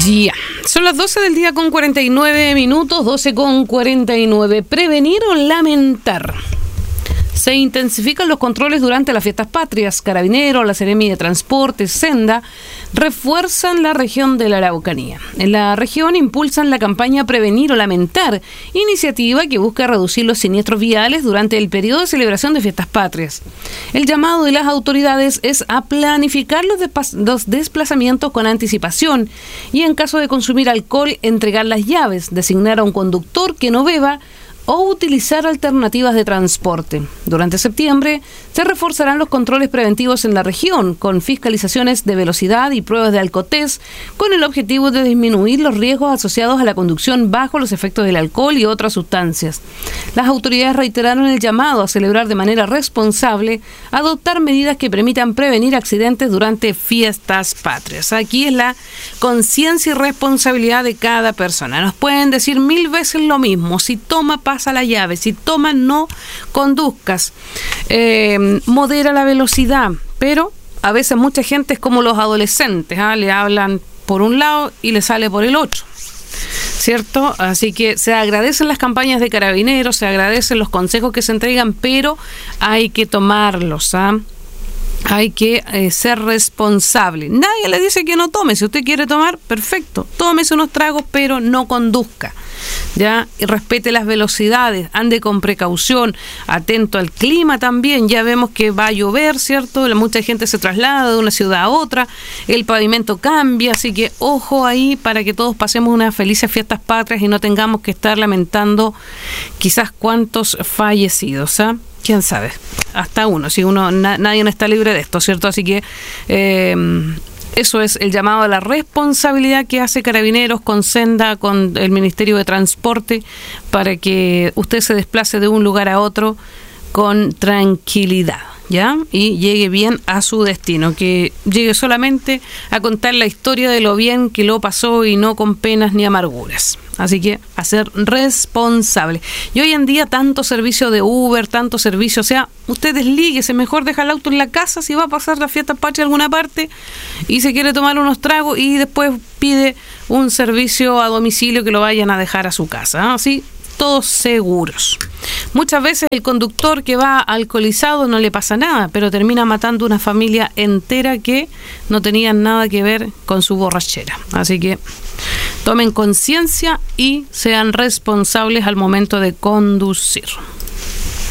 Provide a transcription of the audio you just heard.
Ya, son las 12 del día con 49 minutos, 12 con 49. Prevenir o lamentar. Se intensifican los controles durante las fiestas patrias. Carabineros, la Seremi de Transporte, Senda, refuerzan la región de la Araucanía. En la región impulsan la campaña Prevenir o Lamentar, iniciativa que busca reducir los siniestros viales durante el periodo de celebración de fiestas patrias. El llamado de las autoridades es a planificar los desplazamientos con anticipación y, en caso de consumir alcohol, entregar las llaves, designar a un conductor que no beba o utilizar alternativas de transporte. Durante septiembre se reforzarán los controles preventivos en la región, con fiscalizaciones de velocidad y pruebas de alcotés, con el objetivo de disminuir los riesgos asociados a la conducción bajo los efectos del alcohol y otras sustancias. Las autoridades reiteraron el llamado a celebrar de manera responsable, adoptar medidas que permitan prevenir accidentes durante fiestas patrias. Aquí es la conciencia y responsabilidad de cada persona. Nos pueden decir 1000 veces lo mismo: si toma, pasa la llave; si toma, no conduzcas, modera la velocidad. Pero a veces mucha gente es como los adolescentes, le hablan por un lado y le sale por el otro, ¿cierto? Así que se agradecen las campañas de Carabineros, se agradecen los consejos que se entregan, pero hay que tomarlos, hay que ser responsable. Nadie le dice que no tome. Si usted quiere tomar, perfecto, tómese unos tragos, pero no conduzca, ¿ya? Y respete las velocidades, ande con precaución, atento al clima también. Ya vemos que va a llover, ¿cierto? Mucha gente se traslada de una ciudad a otra, el pavimento cambia, así que ojo ahí para que todos pasemos unas felices fiestas patrias y no tengamos que estar lamentando quizás cuántos fallecidos, quién sabe, hasta uno, si nadie no está libre de esto, ¿cierto? Así que eso es el llamado a la responsabilidad que hace Carabineros con Senda, con el Ministerio de Transporte, para que usted se desplace de un lugar a otro con tranquilidad, ¿ya? Y llegue bien a su destino, que llegue solamente a contar la historia de lo bien que lo pasó y no con penas ni amarguras. Así que a ser responsable. Y hoy en día tanto servicio de Uber, tanto servicio, o sea, usted deslíguese, mejor deja el auto en la casa si va a pasar la fiesta patria a alguna parte y se quiere tomar unos tragos, y después pide un servicio a domicilio que lo vayan a dejar a su casa, así todos seguros. Muchas veces el conductor que va alcoholizado no le pasa nada, pero termina matando una familia entera que no tenían nada que ver con su borrachera. Así que tomen conciencia y sean responsables al momento de conducir.